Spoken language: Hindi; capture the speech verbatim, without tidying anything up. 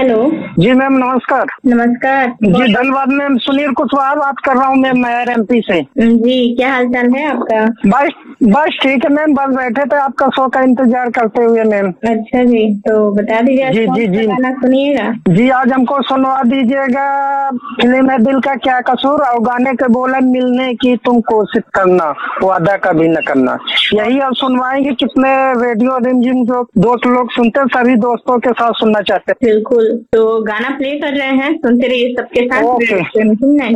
हेलो जी मैम, नमस्कार। नमस्कार जी धन्यवाद मैम। सुनील कुशवाहा बात कर रहा हूँ मैम, मेयर एमपी से। जी, क्या हाल चाल है आपका? बस बस ठीक है मैम, बस बैठे थे आपका शो का इंतजार करते हुए मैम। अच्छा जी, तो बता दीजिए आज जी कौन जी सा जी गाना सुनिएगा? जी आज हमको सुनवा दीजिएगा फिल्म है दिल का क्या कसूर, और गाने के बोले मिलने की तुम कोशिश करना, वादा कभी न करना। यही अब सुनवाएंगे। कितने रेडियो रिमझिम जो दोस्त लोग सुनते हैं, सभी दोस्तों के साथ सुनना चाहते हैं। बिल्कुल, तो गाना प्ले कर रहे हैं, सुनते रहिए सबके साथ। ओके।